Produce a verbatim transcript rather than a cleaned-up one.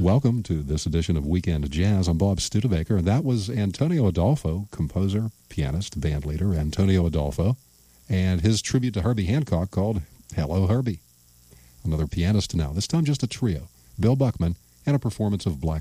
Welcome to this edition of Weekend Jazz. I'm Bob Studebaker, and that was Antonio Adolfo, composer, pianist, band leader, Antonio Adolfo, and his tribute to Herbie Hancock called Hello, Herbie. Another pianist now, this time just a trio, Bill Buckman, and a performance of Black